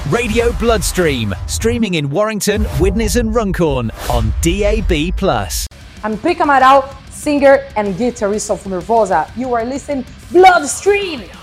Radio Bloodstream, streaming in Warrington, Widnes and Runcorn on DAB+. I'm Pica Amaral, singer and guitarist of Nervosa. You are listening Bloodstream!